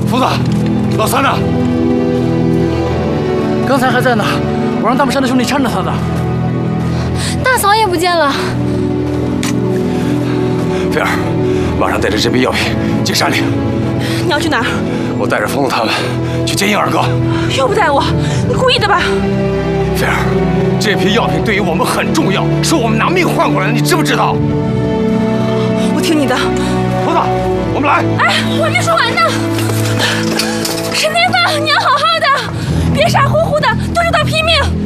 疯子，老三呢？ 刚才还在呢，我让大木山的兄弟搀着他的。 大嫂也不见了。 菲儿，马上带着这批药品进山里。 你要去哪儿？ 我带着疯子他们去接应二哥。 又不带我，你故意的吧？ 菲儿，这批药品对于我们很重要，是我们拿命换过来的，你知不知道？ 我听你的。 疯子，我们来。 哎，我还没说完呢。沈天放，你要好好的，别傻乎乎的，就知道拼命。